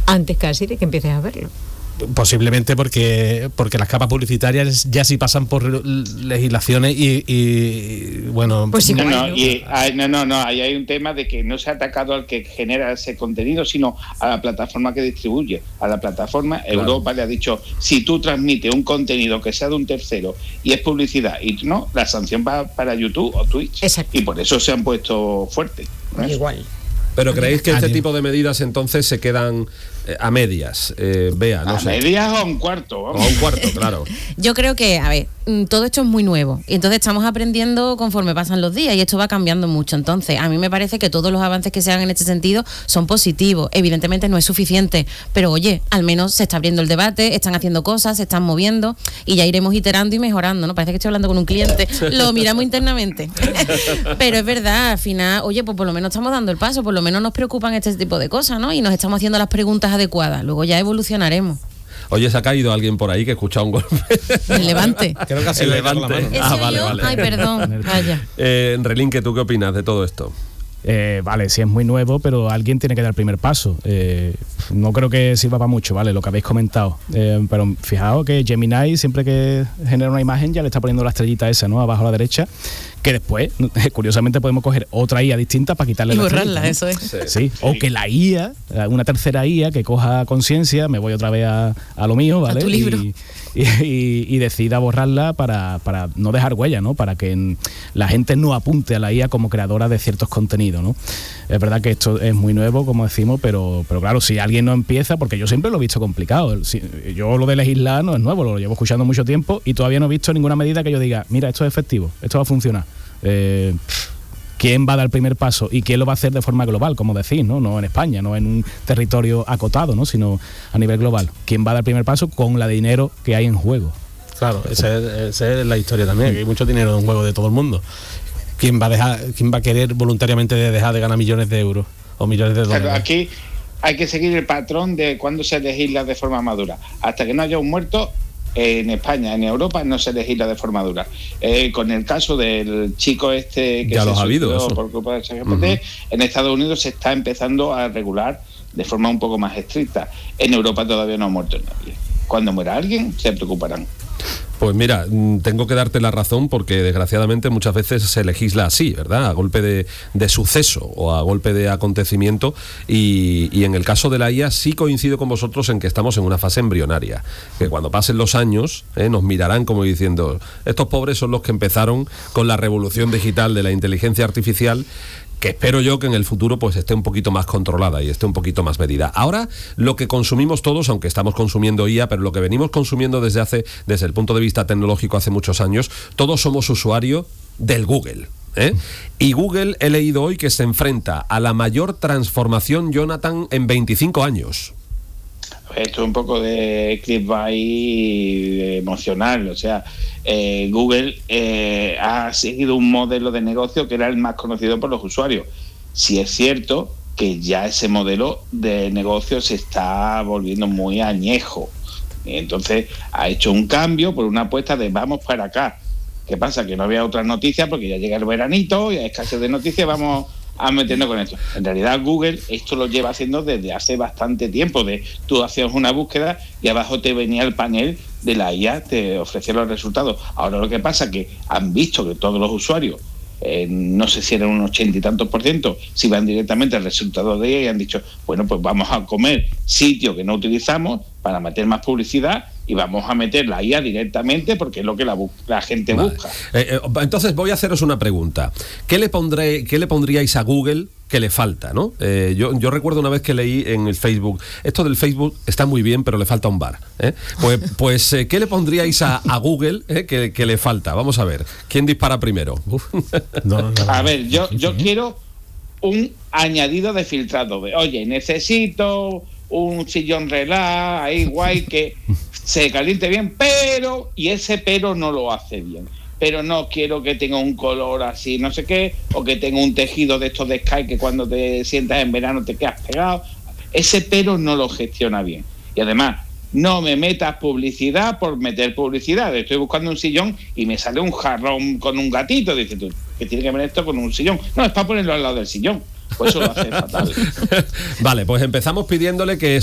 antes casi de que empieces a verlo. Posiblemente porque las capas publicitarias ya sí pasan por legislaciones y bueno... Pues sí, ahí hay un tema de que no se ha atacado al que genera ese contenido, sino a la plataforma que distribuye. A la plataforma, claro. Europa le ha dicho, si tú transmites un contenido que sea de un tercero y es publicidad, y no, la sanción va para YouTube o Twitch. Exacto. Y por eso se han puesto fuertes, ¿no? Igual. Pero ¿creéis que este tipo de medidas entonces se quedan a medias? Bea, no sé. ¿A medias o a un cuarto? Vamos. O a un cuarto, claro. Yo creo que, a ver, todo esto es muy nuevo y entonces estamos aprendiendo conforme pasan los días y esto va cambiando mucho. Entonces, a mí me parece que todos los avances que se hagan en este sentido son positivos. Evidentemente no es suficiente, pero oye, al menos se está abriendo el debate, están haciendo cosas, se están moviendo y ya iremos iterando y mejorando, ¿no? Parece que estoy hablando con un cliente, lo miramos internamente. Pero es verdad, al final, oye, pues por lo menos estamos dando el paso, por lo menos nos preocupan este tipo de cosas, ¿no? Y nos estamos haciendo las preguntas adecuadas, luego ya evolucionaremos. Oye, se ha caído alguien por ahí que ha escuchado un golpe. El Levante. Creo que ha sido el Levante. Vale. Ay, perdón. Vaya. Relinque, ¿tú qué opinas de todo esto? Vale, sí es muy nuevo, pero alguien tiene que dar el primer paso. No creo que sirva para mucho, ¿vale? Lo que habéis comentado. Pero fijaos que Gemini, siempre que genera una imagen, ya le está poniendo la estrellita esa, ¿no? Abajo a la derecha, que después, curiosamente, podemos coger otra IA distinta para quitarle y la borrarla, estrellita, ¿no? Eso es. Sí. O que la IA, una tercera IA que coja conciencia, me voy otra vez a lo mío, ¿vale? A tu libro. Y decida borrarla para no dejar huella, ¿no? Para que la gente no apunte a la IA como creadora de ciertos contenidos, ¿no? Es verdad que esto es muy nuevo, como decimos, pero claro, si alguien no empieza, porque yo siempre lo he visto complicado. Yo lo de legislar no es nuevo, lo llevo escuchando mucho tiempo y todavía no he visto ninguna medida que yo diga, mira, esto es efectivo, esto va a funcionar. ¿Quién va a dar el primer paso y quién lo va a hacer de forma global, como decís, no en España, no en un territorio acotado, ¿no? Sino a nivel global? ¿Quién va a dar el primer paso con la dinero que hay en juego? Claro, esa es la historia también, que hay mucho dinero en juego de todo el mundo. ¿Quién va a querer voluntariamente dejar de ganar millones de euros o millones de dólares? Claro, aquí hay que seguir el patrón de cuando se legisla de forma madura. Hasta que no haya un muerto, en España, en Europa, no se legisla de forma dura. Con el caso del chico que ya se suicidó por culpa del ChatGPT, en Estados Unidos se está empezando a regular de forma un poco más estricta. En Europa todavía no ha muerto nadie. Cuando muera alguien, se preocuparán. Pues mira, tengo que darte la razón porque desgraciadamente muchas veces se legisla así, ¿verdad? A golpe de suceso o a golpe de acontecimiento y en el caso de la IA sí coincido con vosotros en que estamos en una fase embrionaria, que cuando pasen los años nos mirarán como diciendo, estos pobres son los que empezaron con la revolución digital de la inteligencia artificial, que espero yo que en el futuro pues esté un poquito más controlada y esté un poquito más medida. Ahora, lo que consumimos todos, aunque estamos consumiendo IA, pero lo que venimos consumiendo desde el punto de vista tecnológico hace muchos años, todos somos usuarios del Google. Y Google, he leído hoy que se enfrenta a la mayor transformación, Jonathan, en 25 años. Esto es un poco de clickbait emocional, o sea, Google ha seguido un modelo de negocio que era el más conocido por los usuarios. Si es cierto que ya ese modelo de negocio se está volviendo muy añejo. Entonces ha hecho un cambio por una apuesta de vamos para acá. ¿Qué pasa? Que no había otras noticias porque ya llega el veranito y hay escasez de noticias, vamos a meternos con esto. En realidad Google esto lo lleva haciendo desde hace bastante tiempo. Tú hacías una búsqueda y abajo te venía el panel de la IA, te ofrecía los resultados. Ahora lo que pasa es que han visto que todos los usuarios, no sé si eran un 80 y tantos %, si van directamente al resultado de IA y han dicho, bueno, pues vamos a comer sitio que no utilizamos para meter más publicidad y vamos a meter la IA directamente porque es lo que la gente busca. Entonces voy a haceros una pregunta. ¿Qué le pondríais a Google que le falta, ¿no? Yo recuerdo una vez que leí en el Facebook, esto del Facebook está muy bien, pero le falta un bar. Pues ¿qué le pondríais a Google que le falta? Vamos a ver, ¿quién dispara primero? A ver, yo quiero un añadido de filtrado. Oye, necesito un sillón relax, ahí guay, que se caliente bien, y ese pero no lo hace bien. Pero no quiero que tenga un color así, no sé qué, o que tenga un tejido de estos de Sky que cuando te sientas en verano te quedas pegado. Ese pero no lo gestiona bien. Y además, no me metas publicidad por meter publicidad. Estoy buscando un sillón y me sale un jarrón con un gatito. Dices tú, ¿qué tiene que ver esto con un sillón? No, es para ponerlo al lado del sillón. Pues eso lo hace fatal. Vale, pues empezamos pidiéndole que